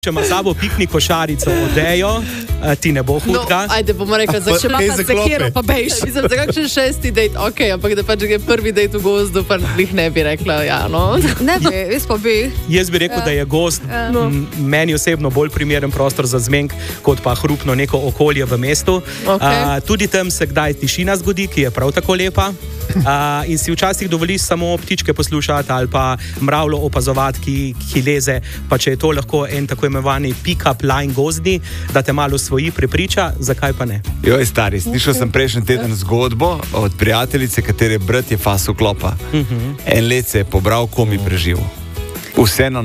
Če ima sabo piknik košarico odejo, ti ne bo hudka. No, ajde, bomo rekli, če ima pa sekiro, pa bejš. Mislim, za kakšen 6. dejt, ok, ampak da pač je prvi dejt v gozdu, pa jih ne bi rekla, ja, no. Ne bi, jaz pa bi. Jaz bi rekel, da je gozd meni osebno bolj primeren prostor za zmenk, kot pa hrupno neko okolje v mestu. Okay. Tudi tam se kdaj tišina zgodi, ki je prav tako lepa. In si včasih dovoliš samo ptičke poslušati ali pa mravljo opazovati, ki leze, pa če je to lahko en tako imenovani pick-up line gozdi, da te malo svoji prepriča, zakaj pa ne? Joj, stari, slišal sem prejšnji teden zgodbo od prijateljice, katere brat je fasu klopa. En let se je pobral, komi preživel. Vse na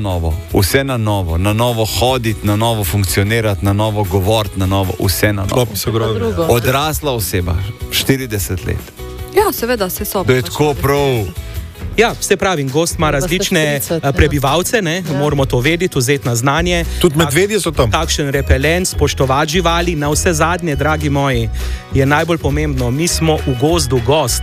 novo hoditi, na novo funkcionirati, na novo govoriti, na novo, vse na novo. Odrasla oseba, 40 let. Ja, seveda, se so. To je tako prav. Ja, se pravi, gost ima različne prebivalce, ne? Moramo to vedeti, vzeti na znanje. Tudi medvedje so tam. Takšen repelent, spoštovati živali, na vse zadnje, dragi moji, je najbolj pomembno. Mi smo v gozdu gost.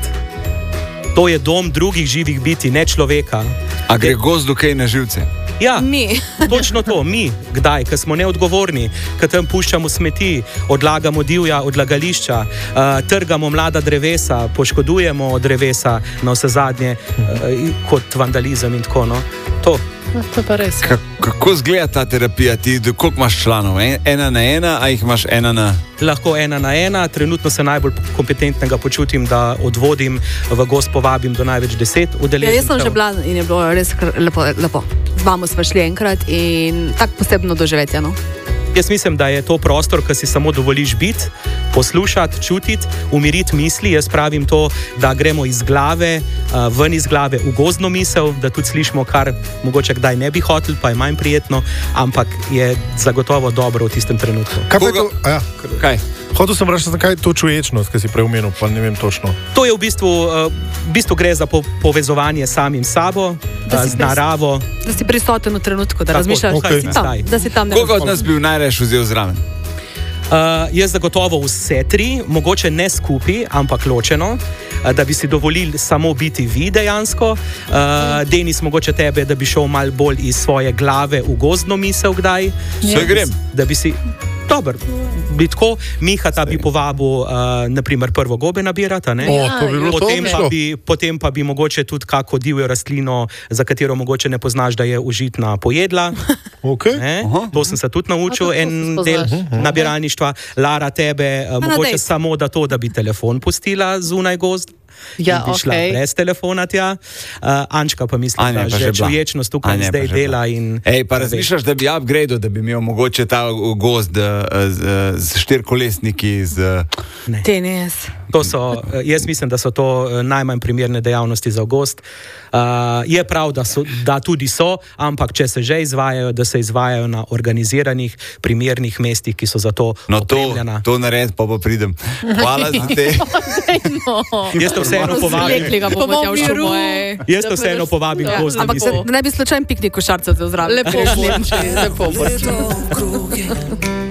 To je dom drugih živih biti, ne človeka. A gre gozdu kaj na živce? Ja, Mi. točno to, mi, kdaj, ker smo neodgovorni, ker tam puščamo smeti, odlagamo divja odlagališča, trgamo mlada drevesa, poškodujemo drevesa na vse zadnje, kot vandalizem in tako, no. To. To pa res. Kako zgleda ta terapija? Ti, koliko imaš članov? 1 na 1, a jih imaš 1 na... Lahko 1 na 1, trenutno se najbolj kompetentnega počutim, da odvodim v gost, povabim do največ 10 udeležencev. Ja, jaz sem že bila in je bilo res lepo. Z vami smo šli enkrat in tako posebno doživetje, no. Jaz mislim, da je to prostor, ki si samo dovoliš biti, poslušati, čutiti, umiriti misli. Jaz pravim to, da gremo iz glave, ven iz glave v gozdno misel, da tudi slišimo, kar mogoče kdaj ne bi hoteli, pa je manj prijetno, ampak je zagotovo dobro v tistem trenutku. Kaj pa je to? Kaj? Hotel sem reči, zakaj je to čuječnost, ki si prej omenil, pa ne vem točno. To je v bistvu gre za povezovanje samim sabo, z naravo. Da si prisoten v trenutku, da Tako, razmišljaš, okay. da si tam ne. Koga od nas bi najraje vzel zraven? Jaz zagotovo vse 3, mogoče ne skupaj, ampak ločeno, da bi si dovolili samo biti vi dejansko. Denis, mogoče tebe, da bi šel malo bolj iz svoje glave v gozdno misel kdaj. Se grem. Da bi si... Dobar, bi tako, Mihata bi povabil, naprimer, prvo gobe nabirati, ne? To bi bilo Potem pa bi mogoče tudi kako divjo rastlino, za katero mogoče ne poznaš, da je užitna, pojedla. Okay. To sem se tudi naučil, en del nabiralništva. Lara, tebe, mogoče samo da bi telefon pustila zunaj gozd. Ja, bi šla brez telefona tja. Ančka pa mislim, Anja, da že čuječnost tukaj zdaj dela. Pa razmišljaš, da bi upgradeo, da bi imel mogoče ta gozd z 4-kolesniki, z... Ne. Tenis. To so, jaz mislim, da so to najmanj primerne dejavnosti za gost. Je prav, da tudi so, ampak če se že izvajajo, da se izvajajo na organiziranih, primernih mestih, ki so za to opremljena. To nared, pa pridem. Hvala za te. Jaz te vseeno povabim gost. Ampak ne bi slučajno piknik košarcev zraven. Lepo.